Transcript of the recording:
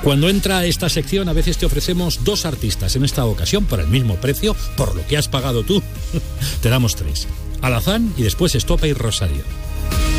Cuando entra a esta sección, a veces te ofrecemos 2 artistas. En esta ocasión, por el mismo precio, por lo que has pagado tú, te damos 3. Alazán y después Estopa y Rosario.